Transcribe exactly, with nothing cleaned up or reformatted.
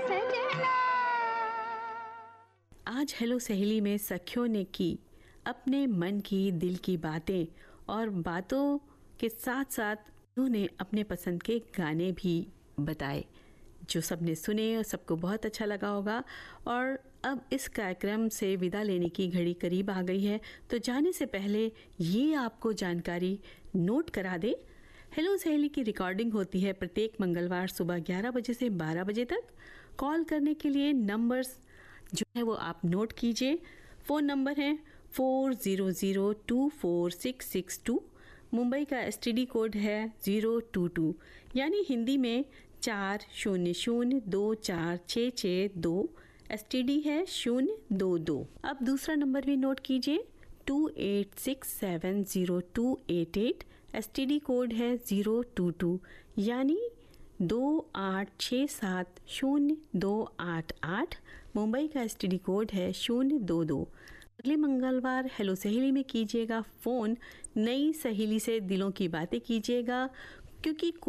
सजना। आज हेलो सहेली में सखियों ने की अपने मन की दिल की बातें और बातों के साथ साथ उन्होंने अपने पसंद के गाने भी बताए जो सबने सुने और सबको बहुत अच्छा लगा होगा। और अब इस कार्यक्रम से विदा लेने की घड़ी करीब आ गई है, तो जाने से पहले ये आपको जानकारी नोट करा दे। हेलो सहेली की रिकॉर्डिंग होती है प्रत्येक मंगलवार सुबह ग्यारह बजे से बारह बजे तक। कॉल करने के लिए नंबर्स जो है वो आप नोट कीजिए। फ़ोन नंबर है four zero zero two four six six to. Mumbai का एसटीडी कोड है ज़ीरो टू टू, यानी हिंदी में चार शून्य शून्य दो चार छः छः दो। एसटीडी है शून्य दो दो। अब दूसरा नंबर भी नोट कीजिए to eight six seven zero two eight eight. STD code है ज़ीरो टू टू, यानी दो आठ छः सात शून्य दो आठ आठ। मुंबई का एसटीडी कोड है शून्य दो दो। अगले मंगलवार हेलो सहेली में कीजिएगा फ़ोन, नई सहेली से दिलों की बातें कीजिएगा, क्योंकि